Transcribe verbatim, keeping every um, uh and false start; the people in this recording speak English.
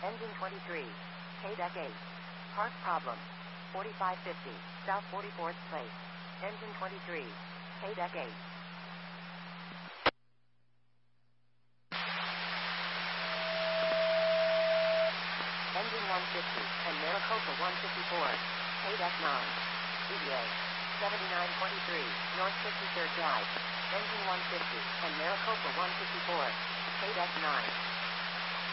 Engine twenty-three. K-Deck eight. Park problem. forty-five fifty, South forty-fourth Place. Engine twenty-three. K-Deck eight. Engine one fifty, and Maricopa one fifty-four. K-Deck nine. E D A. seventy-nine twenty-three, North fifty-third Drive. Engine one fifty, and Maricopa one fifty-four. K-Deck nine.